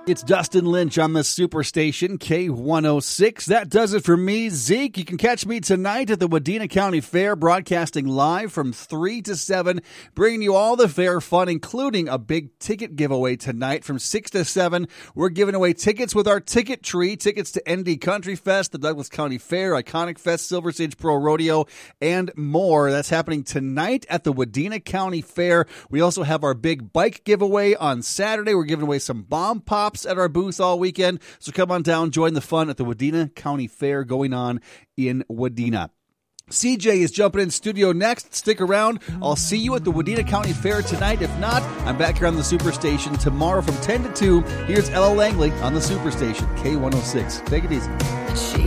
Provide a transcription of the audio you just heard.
It's Dustin Lynch on the Superstation K106. That does it for me, Zeke. You can catch me tonight at the Wadena County Fair, broadcasting live from 3 to 7, bringing you all the fair fun, including a big ticket giveaway tonight from 6 to 7. We're giving away tickets with our ticket tree, tickets to ND Country Fest, the Douglas County Fair, Iconic Fest, Silver Sage Pro Rodeo, and more. That's happening tonight at the Wadena County Fair. We also have our big bike giveaway on Saturday. We're giving away some bomb pops at our booth all weekend. So come on down, join the fun at the Wadena County Fair going on in Wadena. CJ is jumping in studio next. Stick around. I'll see you at the Wadena County Fair tonight. If not, I'm back here on the Superstation tomorrow from 10 to 2. Here's Ella Langley on the Superstation K106. Take it easy.